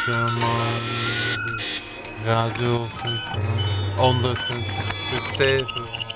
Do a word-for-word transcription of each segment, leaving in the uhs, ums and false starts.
Aşaman razı olsun sana. on dört kırk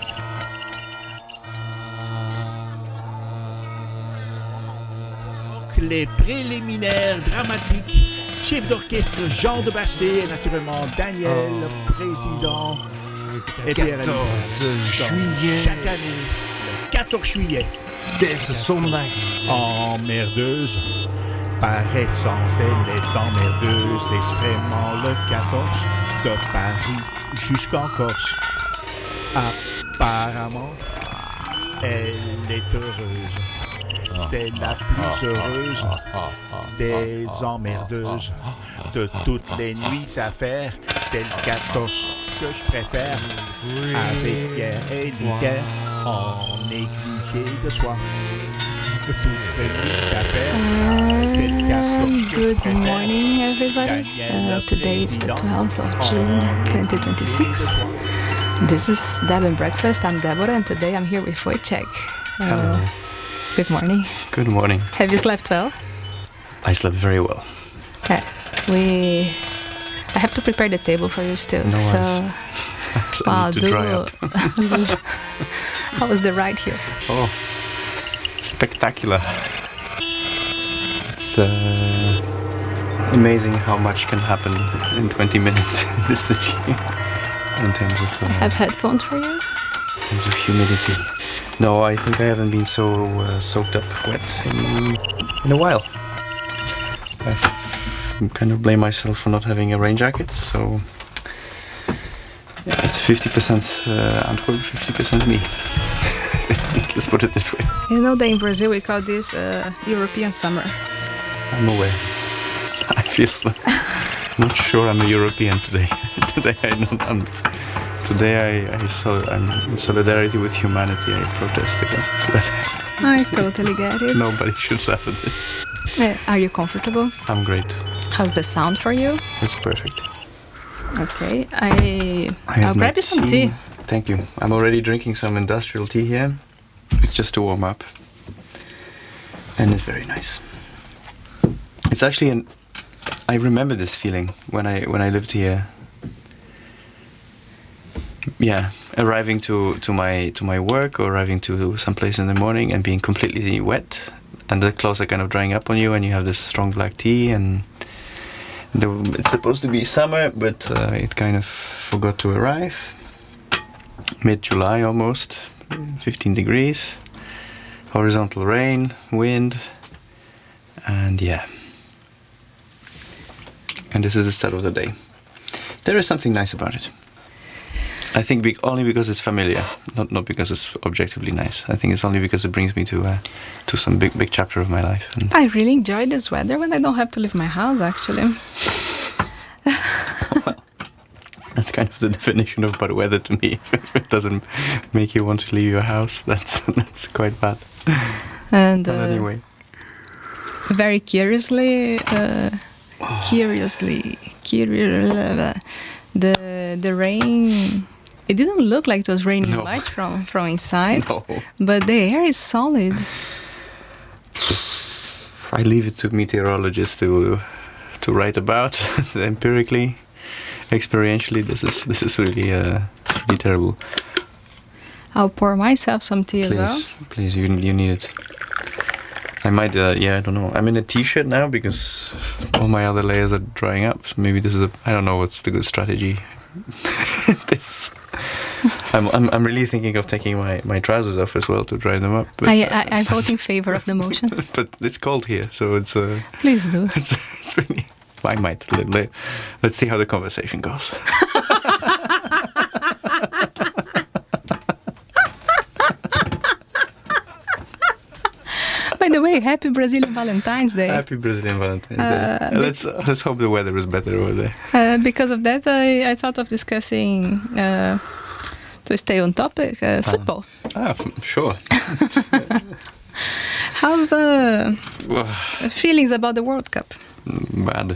Les préliminaires dramatiques. Chef d'orchestre Jean de Bassé et naturellement Daniel, oh, président. Et quatorze juillet. Chaque année, le quatorze juillet. Deze zondag. Emmerdeuse. Par essence, elle est emmerdeuse. C'est vraiment le quatorze de Paris jusqu'en Corse. Apparemment, elle est heureuse. C'est la plus heureuse des emmerdeuses. De toutes les nuits à faire, c'est le quatorze que je préfère. Avec Pierre et Nickel, en équité de soir. Toutes les nuits à faire, c'est le quatorze que je Good préfère. morning, everybody. Uh, today is the twelfth of June, twenty twenty-six. This is Deb and Breakfast. I'm Deborah, and today I'm here with Wojciech. Uh, Hello. Good morning. Good morning. Have you slept well? I slept very well. Okay. We. I have to prepare the table for you still. No so. worries. I Wow, need to do. dry up. How was the ride here? Oh, spectacular. It's uh, amazing how much can happen in twenty minutes in this city in terms of, uh, I have headphones for you. in terms of humidity. No, I think I haven't been so uh, soaked up wet in, in a while. I kind of blame myself for not having a rain jacket, so yeah, it's fifty percent uh, Antwerp, fifty percent me. Let's put it this way. You know that in Brazil we call this uh, European summer. I'm aware. I feel not sure I'm a European today. today I don't, I'm, today I, I sol- I'm in solidarity with humanity. I protest against this weather. I totally get it. Nobody should suffer this. Uh, are you comfortable? I'm great. How's the sound for you? It's perfect. Okay, I, I have I'll my grab you some tea. Thank you. I'm already drinking some industrial tea here. It's just to warm up. And it's very nice. It's actually an... I remember this feeling when I when I lived here. Yeah, arriving to, to my to my work or arriving to some place in the morning and being completely wet, and the clothes are kind of drying up on you, and you have this strong black tea, and the, it's supposed to be summer, but uh, it kind of forgot to arrive. Mid-July almost, fifteen degrees, horizontal rain, wind, and yeah. And this is the start of the day. There is something nice about it. I think be- only because it's familiar, not not because it's objectively nice. I think it's only because it brings me to uh, to some big big chapter of my life. And I really enjoy this weather when I don't have to leave my house, actually. well, that's kind of the definition of bad weather to me. If it doesn't make you want to leave your house, that's that's quite bad. And But uh, anyway, very curiously, uh, curiously, curious, the the rain. It didn't look like it was raining No. much from from inside, no. but the air is solid. I leave it to meteorologists to to write about empirically, experientially. This is this is really uh, really terrible. I'll pour myself some tea as well. Please, please, you you need it. I might, uh, yeah, I don't know. I'm in a t-shirt now because all my other layers are drying up. So maybe this is a, I don't know what's the good strategy. this, I'm, I'm I'm really thinking of taking my, my trousers off as well to dry them up. But, I, I I vote in favor of the motion. but it's cold here, so it's uh, Please do. it's it's really. I might. Let, let, let's see how the conversation goes. By the way, happy Brazilian Valentine's Day. Happy Brazilian Valentine's Uh, Day. Let's let's hope the weather is better over there. Uh, because of that, I, I thought of discussing, uh, to stay on topic, uh, football. Ah, f- sure. How's the feelings about the World Cup? Bad.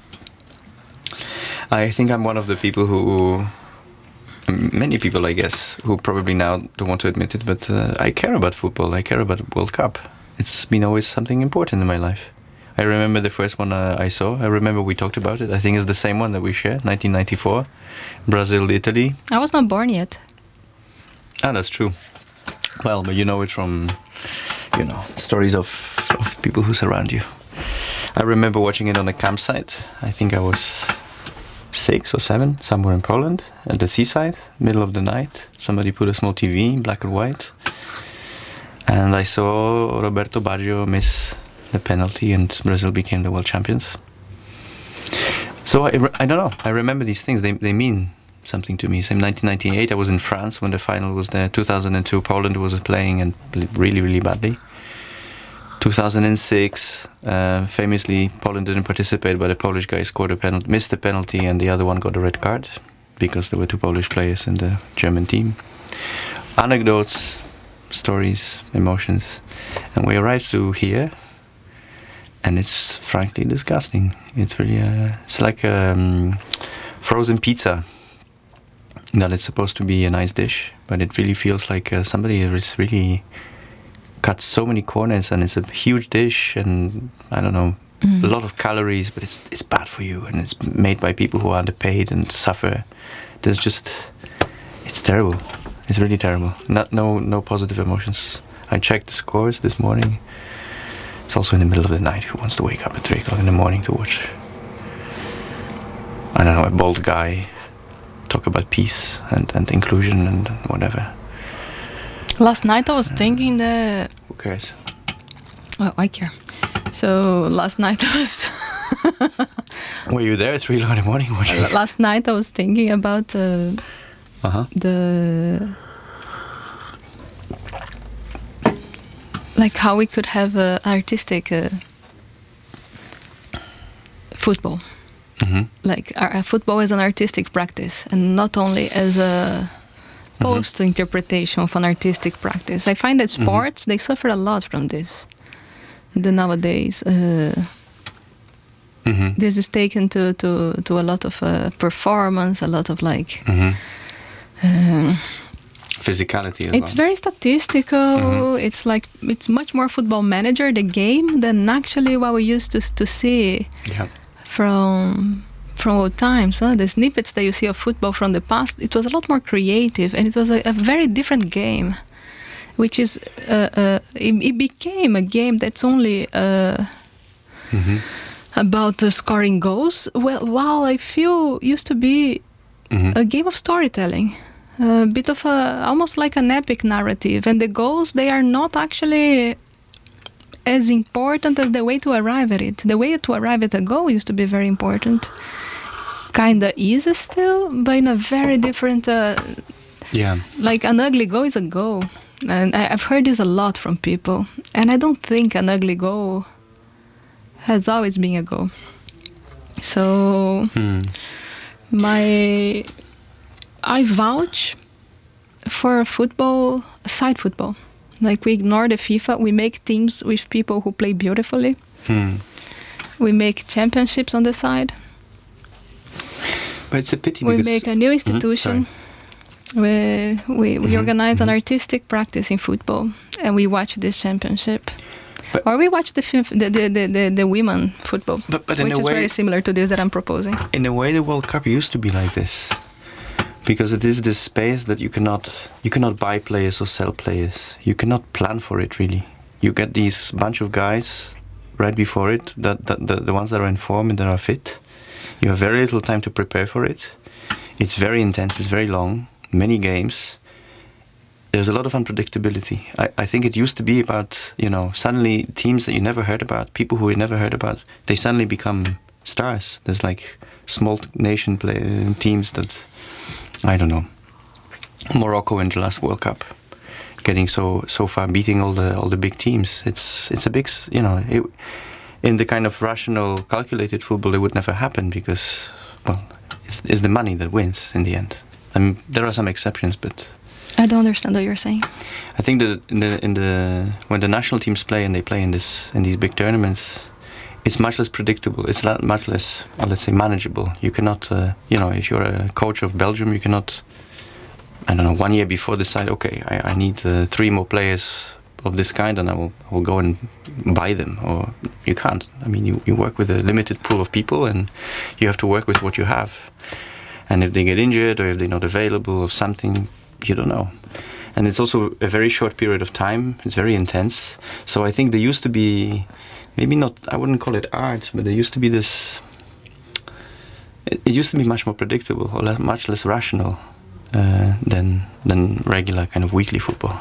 I think I'm one of the people who, many people I guess, who probably now don't want to admit it, but uh, I care about football. I care about the World Cup. It's been always something important in my life. I remember the first one uh, I saw. I remember we talked about it. I think it's the same one that we shared, nineteen ninety-four, Brazil, Italy. I was not born yet. Ah, that's true. Well, but you know it from, you know, stories of, of people who surround you. I remember watching it on a campsite. I think I was six or seven, somewhere in Poland, at the seaside, middle of the night. Somebody put a small T V, black and white. And I saw Roberto Baggio miss the penalty and Brazil became the world champions. So I, I don't know, I remember these things, they, they mean something to me. Same nineteen ninety-eight, I was in France when the final was there. two thousand two, Poland was playing and played really, really badly. two thousand six, uh, famously, Poland didn't participate, but a Polish guy scored a penalty, missed the penalty, and the other one got a red card because there were two Polish players in the German team. Anecdotes, stories, emotions, and we arrived to here, and it's frankly disgusting. It's really, uh, it's like um, frozen pizza. That it's supposed to be a nice dish, but it really feels like uh, somebody has really cut so many corners, and it's a huge dish, and I don't know, mm. a lot of calories, but it's it's bad for you, and it's made by people who are underpaid and suffer. There's just, it's terrible. It's really terrible. Not no no positive emotions. I checked the scores this morning. It's also in the middle of the night. Who wants to wake up at three o'clock in the morning to watch, I don't know, a bald guy talk about peace and, and inclusion and whatever. Last night I was thinking that... Who cares? Oh, I care. So last night I was... Were you there at three o'clock in the morning watching? Last night I was thinking about uh, uh-huh. the... Like how we could have uh, artistic uh, football. Mm-hmm. Like our, uh, football is an artistic practice, and not only as a post mm-hmm. interpretation of an artistic practice. I find that sports mm-hmm. they suffer a lot from this. The nowadays, uh, mm-hmm. this is taken to to to a lot of uh, performance, a lot of like. Mm-hmm. Uh, Physicality. As it's well. very statistical. Mm-hmm. It's like it's much more Football Manager the game than actually what we used to to see. Yeah. From from old times, huh? The snippets that you see of football from the past, it was a lot more creative, and it was a, a very different game, which is uh, uh, it, it became a game that's only uh, mm-hmm. about uh, scoring goals. Well, while I feel used to be mm-hmm. a game of storytelling, a bit of a almost like an epic narrative, and the goals they are not actually as important as the way to arrive at it. The way to arrive at a goal used to be very important. Kinda is still, but in a very different... Uh, yeah. Like an ugly goal is a goal. And I, I've heard this a lot from people. And I don't think an ugly goal has always been a goal. So, hmm. my... I vouch for football, side football. Like we ignore the FIFA, we make teams with people who play beautifully. Hmm. We make championships on the side. But it's a pity we because... We make a new institution. Mm-hmm. We, we, we mm-hmm. organize mm-hmm. an artistic practice in football, and we watch this championship. But or we watch the, the, the, the, the, the women football, but, but in which a is way, very similar to this that I'm proposing. In a way, the World Cup used to be like this. Because it is this space that you cannot you cannot buy players or sell players. You cannot plan for it really. You get these bunch of guys right before it, that, that the, the ones that are in form and that are fit. You have very little time to prepare for it. It's very intense, it's very long, many games. There's a lot of unpredictability. I, I think it used to be about, you know, suddenly teams that you never heard about, people who you never heard about, they suddenly become stars. There's like small nation play, teams that... I don't know. Morocco in the last World Cup, getting so so far, beating all the all the big teams. It's it's a big, you know, it, in the kind of rational, calculated football, it would never happen because, well, it's, it's the money that wins in the end. I mean, there are some exceptions, but I don't understand what you're saying. I think that in the in the when the national teams play and they play in this in these big tournaments, it's much less predictable. It's much less, well, let's say, manageable. You cannot, uh, you know, if you're a coach of Belgium, you cannot, I don't know, one year before decide, okay, I, I need uh, three more players of this kind, and I will, I will go and buy them. Or you can't. I mean, you, you work with a limited pool of people, and you have to work with what you have. And if they get injured or if they're not available or something, you don't know. And it's also a very short period of time. It's very intense. So I think there used to be, maybe not, I wouldn't call it art, but there used to be this, it, it used to be much more predictable or less, much less rational uh, than, than regular kind of weekly football.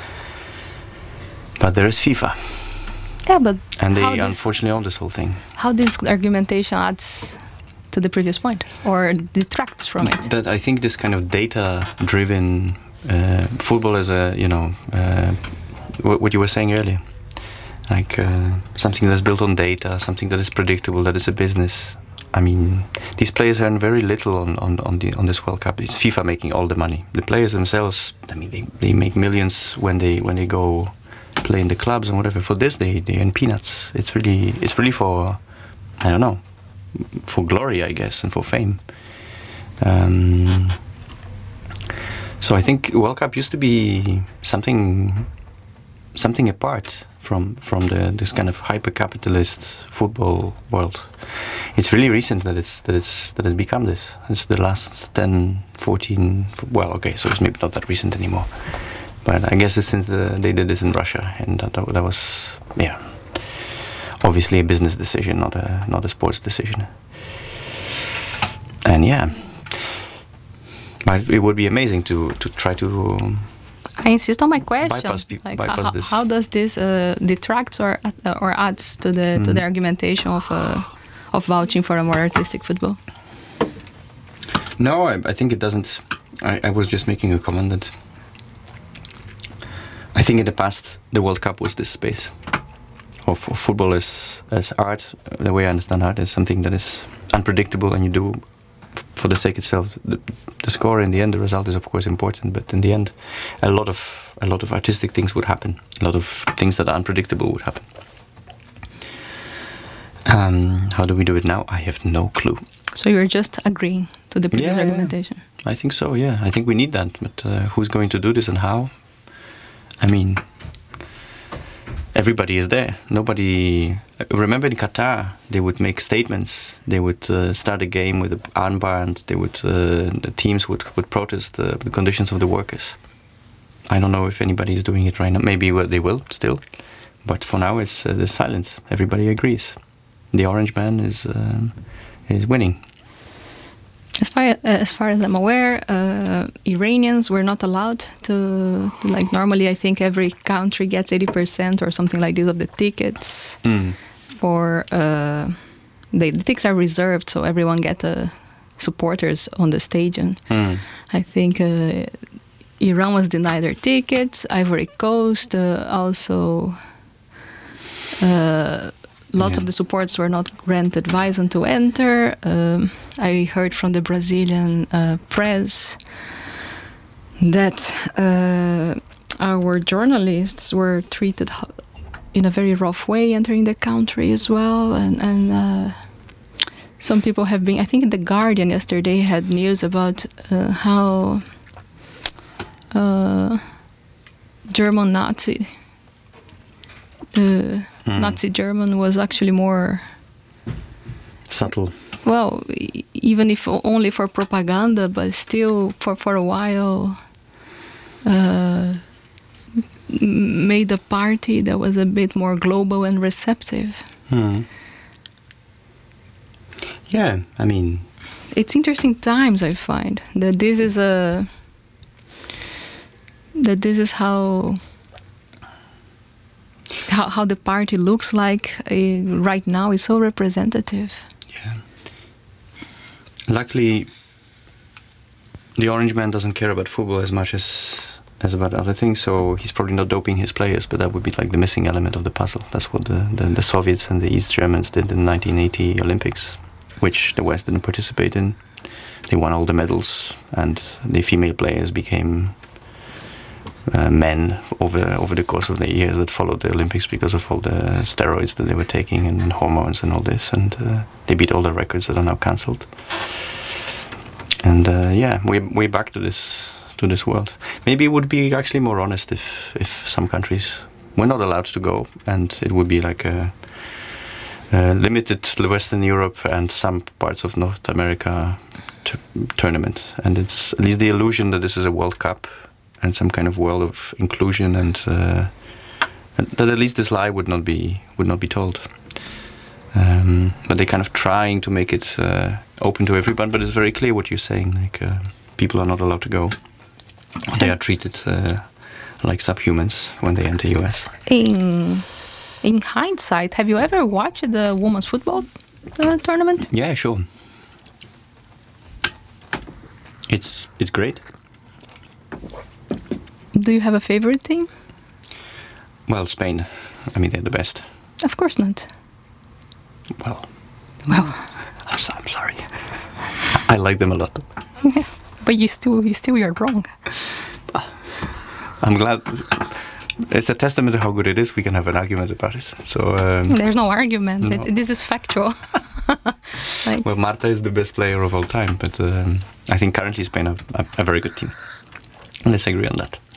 But there is FIFA. Yeah, but And they how this, unfortunately own this whole thing. how this argumentation adds to the previous point or detracts from it? That I think this kind of data-driven uh, football as a, you know, uh, what, what you were saying earlier, like uh, something that's built on data, something that is predictable, that is a business. I mean, these players earn very little on, on, on, the, on this World Cup. It's FIFA making all the money. The players themselves, I mean, they, they make millions when they when they go play in the clubs and whatever. For this, they, they earn peanuts. It's really it's really for, I don't know, for glory, I guess, and for fame. Um, so I think World Cup used to be something something apart from from the this kind of hyper-capitalist football world. It's really recent that it's that it's that has become this. It's the last ten, fourteen. Well, okay, so it's maybe not that recent anymore. But I guess it's since the, they did this in Russia, and that, that was yeah, obviously a business decision, not a not a sports decision. And yeah, but it would be amazing to to try to. Um, I insist on my question. Bypass pe- like, bypass how, this. how does this uh, detract or uh, or adds to the to Mm. the argumentation of uh, of vouching for a more artistic football? No, I, I think it doesn't. I, I was just making a comment that I think in the past the World Cup was this space of, of football as as art. The way I understand art is something that is unpredictable, and you do f- for the sake itself. The, the score in the end, the result is of course important, but in the end, a lot of a lot of artistic things would happen. A lot of things that are unpredictable would happen. Um, how do we do it now? I have no clue. So you're just agreeing to the previous Yeah, yeah. argumentation. I think so, yeah. I think we need that. But uh, who's going to do this and how? I mean, everybody is there. Nobody... Remember in Qatar, they would make statements. They would uh, start a game with an armband. They would, uh, the teams would, would protest uh, the conditions of the workers. I don't know if anybody is doing it right now. Maybe well, they will still. But for now, it's uh, there's silence. Everybody agrees. The orange man is uh, is winning. As far uh, as far as I'm aware, uh, Iranians were not allowed to, to like normally. I think every country gets eighty percent or something like this of the tickets Mm. for. Uh, the, the tickets are reserved, so everyone get uh, supporters on the stadium. Mm. I think uh, Iran was denied their tickets. Ivory Coast uh, also. Uh, Lots Yeah. of the supporters were not granted visa to enter. Um, I heard from the Brazilian uh, press that uh, our journalists were treated ho- in a very rough way entering the country as well. And, and uh, some people have been, I think The Guardian yesterday had news about uh, how uh, German Nazi... Uh, Mm. Nazi German was actually more, Subtle. well, e- even if o- only for propaganda, but still for, for a while uh, m- made a party that was a bit more global and receptive. Mm. Yeah, I mean, It's interesting times, I find, that this is a, that this is how how, how the party looks like uh, right now is so representative. yeah. Luckily, the orange man doesn't care about football as much as as about other things, so he's probably not doping his players, but that would be like the missing element of the puzzle. That's what the, the, the Soviets and the East Germans did in the nineteen eighty Olympics, which the West didn't participate in. They won all the medals, and the female players became uh, men over over the course of the years that followed the Olympics because of all the steroids that they were taking and hormones and all this, and uh, they beat all the records that are now cancelled. And uh, yeah, we we're back to this to this world. Maybe it would be actually more honest if if some countries were not allowed to go, and it would be like a uh, limited to Western Europe and some parts of North America t- tournament. And it's at least the illusion that this is a World Cup and some kind of world of inclusion, and, uh, and that at least this lie would not be would not be told. Um, but they're kind of trying to make it uh, open to everyone. But it's very clear what you're saying. Like uh, people are not allowed to go. They are treated uh, like subhumans when they enter U S. In in hindsight, have you ever watched the women's football uh, tournament? Yeah, sure. It's it's great. Do you have a favorite team? Well, Spain. I mean, they're the best. Of course not. Well, Well, I'm, so, I'm sorry. I like them a lot. but you still you still are wrong. I'm glad. It's a testament to how good it is. We can have an argument about it. So. Um, There's no argument. No. It, this is factual. Like, well, Marta is the best player of all time, but um, I think currently Spain are a, a very good team. Let's agree on that.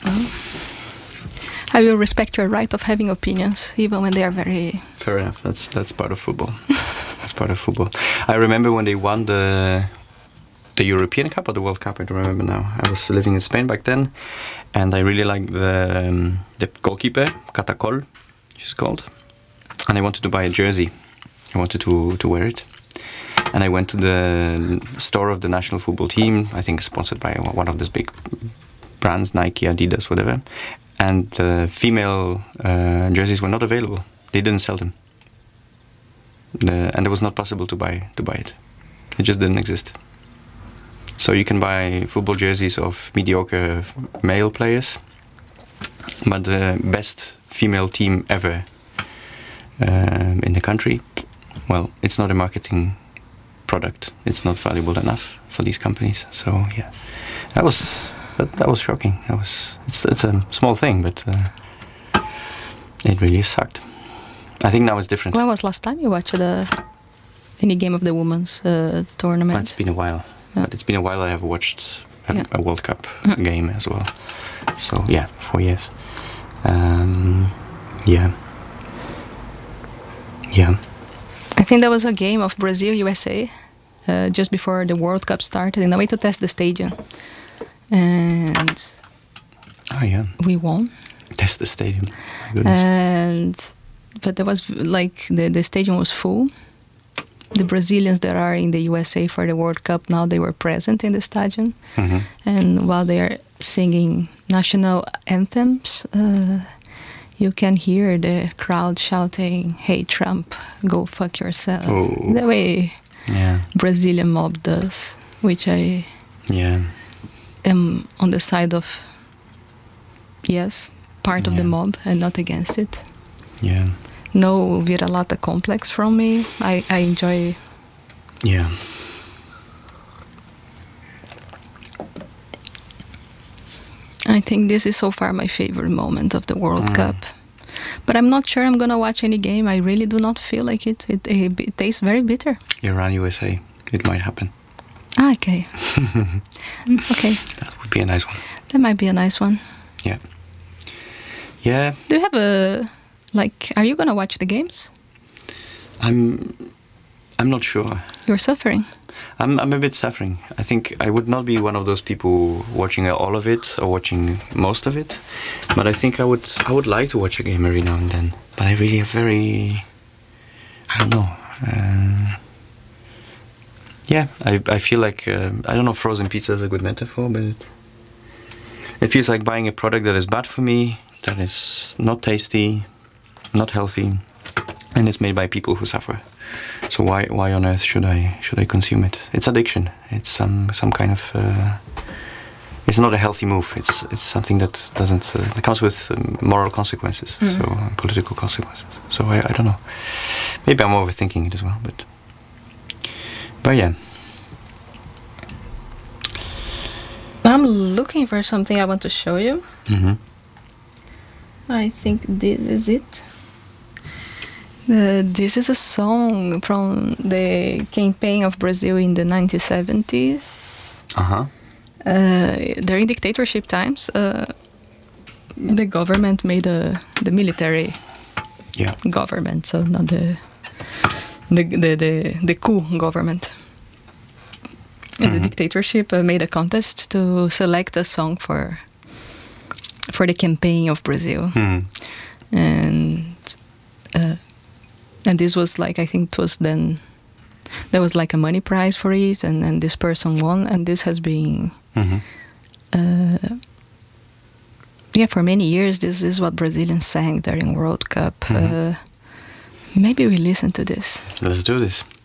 I will respect your right of having opinions, even when they are very. Fair enough. That's that's part of football. That's part of football. I remember when they won the the European Cup or the World Cup. I don't remember now. I was living in Spain back then, and I really liked the um, the goalkeeper, Catacol, she's called, and I wanted to buy a jersey. I wanted to to wear it, and I went to the store of the national football team. I think sponsored by one of these big brands, Nike, Adidas, whatever. And the female uh, jerseys were not available. They didn't sell them, the, and it was not possible to buy to buy it. It just didn't exist. So you can buy football jerseys of mediocre male players, but the best female team ever um, in the country, well, it's not a marketing product. It's not valuable enough for these companies. So yeah, that was. That, that was shocking. That was it's it's a small thing, but uh, it really sucked. I think now it's different. When was last time you watched the any game of the women's uh, tournament? It's been a while. Yeah. But it's been a while. I have watched a, Yeah. a World Cup Mm. game as well. So yeah, four years. Um, yeah, yeah. I think there was a game of Brazil U S A uh, just before the World Cup started, in a way to test the stadium, and Oh yeah. we won. Test the stadium. My goodness. And but there was like the the stadium was full. The Brazilians that are in the U S A for the World Cup now, they were present in the stadium, Mhm. and while they are singing national anthems, uh, you can hear the crowd shouting, "Hey Trump, go fuck yourself!" Oh. The way Yeah. Brazilian mob does, which I Yeah. am on the side of, yes, part of the Yeah. mob and not against it. Yeah. No vira-lata complex from me. I, I enjoy. Yeah. I think this is so far my favorite moment of the World Mm. Cup. But I'm not sure I'm gonna watch any game. I really do not feel like it. It, it, it tastes very bitter. Iran U S A. It might happen. Ah, okay. Okay, That would be a nice one. that might be a nice one. Yeah. Yeah. Do you have a like? Are you gonna watch the games? I'm. I'm not sure. You're suffering. I'm. I'm a bit suffering. I think I would not be one of those people watching all of it or watching most of it, but I think I would. I would like to watch a game every now and then. But I really have very. I don't know. Uh, yeah, I. I feel like uh, I don't know. if Frozen pizza is a good metaphor, but it, it feels like buying a product that is bad for me, that is not tasty, not healthy, and it's made by people who suffer. So why why on earth should I should I consume it? It's addiction. It's some some kind of. Uh, it's not a healthy move. It's it's something that doesn't. Uh, it comes with um, moral consequences, Mm. so uh, political consequences. So I I don't know. Maybe I'm overthinking it as well, but. But yeah. I'm looking for something I want to show you. Mm-hmm. I think this is it. Uh, this is a song from the campaign of Brazil in the nineteen seventies. Uh-huh. Uh, during dictatorship times, uh, the government made a, the military Yeah. government, so not the the the the, the coup government. And the dictatorship uh, made a contest to select a song for for the campaign of Brazil, Mm. and uh, and this was like I think it was then there was like a money prize for it, and and this person won, and this has been Mhm. uh, yeah for many years. This is what Brazilians sang during World Cup. Uh, maybe we listen to this. Let's do this.